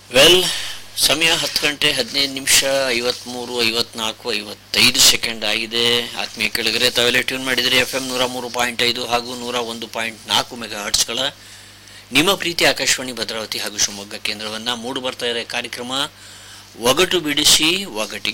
Well, ಸಮಯ 10 ಗಂಟೆ 15 ನಿಮಿಷ 53, 54, 55 ಆಗಿದೆ. ಆತ್ಮೀಯ ಕೆಳಗರೆ ತಾವೆಲ್ಲ ಟ್ಯೂನ್ ಮಾಡಿದರೆ FM 103.5 ಹಾಗೂ 101.4 ಮೆಗಾ ಹರ್ಟ್ಸ್ಗಳ ನಿಮ್ಮ ಪ್ರೀತಿ ಆಕಾಶವಾಣಿ ಭದ್ರಾವತಿ ಹಾಗೂ ಶಿವಮೊಗ್ಗ ಕೇಂದ್ರವನ್ನು ಮೂಡಿ ಬರ್ತಾ ಇರೋ ಕಾರ್ಯಕ್ರಮ ಒಗಟು ಬಿಡಿಸಿ ಒಗಟಿಗೆ